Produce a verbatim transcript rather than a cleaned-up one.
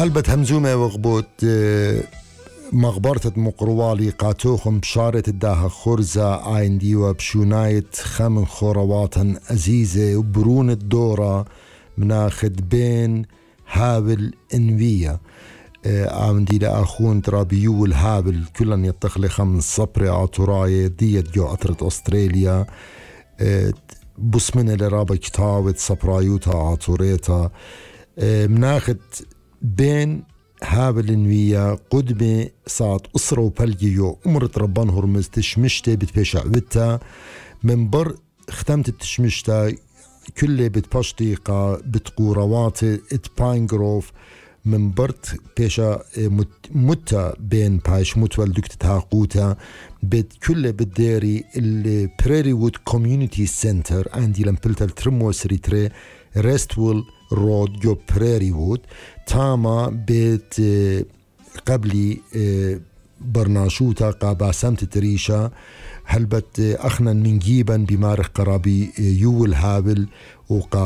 هلبت همزومة وغبوت مغبرة مقروالي قاتوخم بشارة الداها خرزة عين ديوة بشوناية خمن خورواتن أزيزة وبرون الدورة مناخد بين هابل انوية عمدي لأخون ترابيو الهابل كلن يتخلي خمن صبري عطراية ديت جو عطرة أستراليا بسمنة لرابا كتاوة صبرايوتا عطوريتا مناخد بين هابل انوية قدمة صعد أسرة وبلجيو أمرت ربان هرمز تشمشتة بتبيش عبدتا من بر ختمت التشمشتة كله بتباشطيقة بتقوروات اتباينغروف من برت بيشا متى بين بايش متول دكتة قوتا بت كله بالديري البريري وود كوميونيتي سنتر عندي لمبلتا الترمو سريتري ريستوول رود جو بريري وود تاما بيت قبلي برناشوتا قابا سمت تريشا هلبت أخنا من جيبا بمارخ قرابي يول هابل وقا